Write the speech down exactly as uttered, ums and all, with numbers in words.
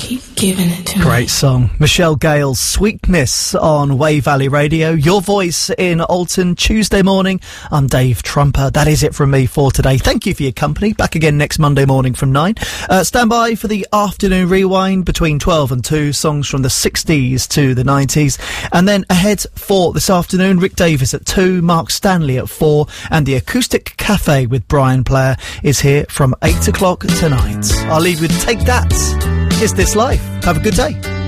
keep giving it to me. Great song. Michelle Gale's Sweetness on Way Valley Radio. Your voice in Alton Tuesday morning. I'm Dave Trumper. That is it from me for today. Thank you for your company. Back again next Monday morning from nine. Uh, stand by for the afternoon rewind between twelve and two. Songs from the sixties to the nineties. And then ahead for this afternoon, Rick Davis at two, Mark Stanley at four, and the Acoustic Cafe with Brian Player is here from eight o'clock tonight. I'll leave you with Take That. Is This Life? Have a good day.